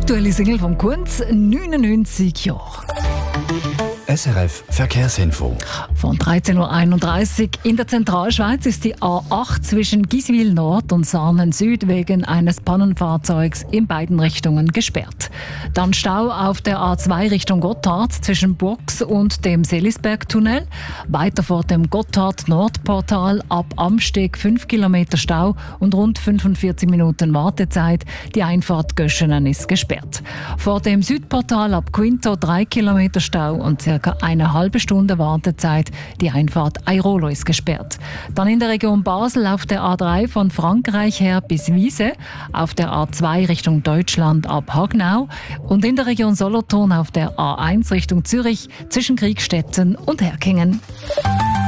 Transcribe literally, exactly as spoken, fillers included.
aktuelle Single von Kunz, neunundneunzig Jahre. S R F Verkehrsinfo. Von dreizehn Uhr einunddreißig in der Zentralschweiz ist die A acht zwischen Giswil Nord und Sarnen Süd wegen eines Pannenfahrzeugs in beiden Richtungen gesperrt. Dann Stau auf der A zwei Richtung Gotthard zwischen Burgs und dem Selisbergtunnel. Weiter vor dem Gotthard-Nordportal ab Amsteg fünf Kilometer Stau und rund fünfundvierzig Minuten Wartezeit. Die Einfahrt Göschenen ist gesperrt. Vor dem Südportal ab Quinto drei Kilometer Stau und circa eine halbe Stunde Wartezeit. Die Einfahrt Airolo ist gesperrt. Dann in der Region Basel auf der A drei von Frankreich her bis Wiese, auf der A zwei Richtung Deutschland ab Hagnau und in der Region Solothurn auf der A eins Richtung Zürich zwischen Kriegstetten und Herkingen.